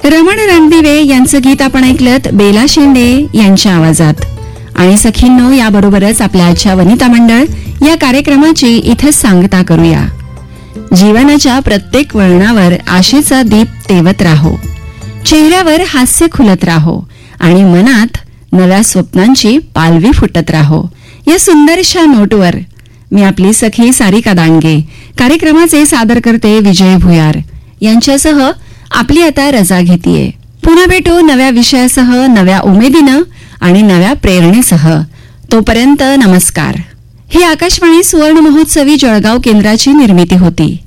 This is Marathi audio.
रमण रणदिवे यांचं गीत आपण ऐकलत बेला शेंडे यांच्या आवाजात. आणि सखींनो, याबरोबरच आपल्या आजच्या वनिता मंडळ या कार्यक्रमाची इथे सांगता करूया. जीवनाच्या प्रत्येक वळणावर आशेचा दीप तेवत राहो, चेहऱ्यावर हास्य खुलत राहो आणि मनात नव्या स्वप्नांची पालवी फुटत राहो. या सुंदरशा नोटवर मी आपली सखी सारिका दांडगे, कार्यक्रमाचे सादर करते विजय भुयार यांच्यासह आपली आता रजा घेतीये. पुन्हा भेटू नव्या विषयासह, नव्या उमेदीनं आणि नव्या प्रेरणेसह. तोपर्यंत नमस्कार. ही आकाशवाणी सुवर्ण महोत्सवी जळगाव केंद्राची निर्मिती होती.